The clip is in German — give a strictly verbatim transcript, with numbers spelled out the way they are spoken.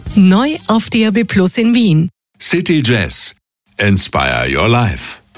Neu auf D A B Plus in Wien. City Jazz. Inspire your life.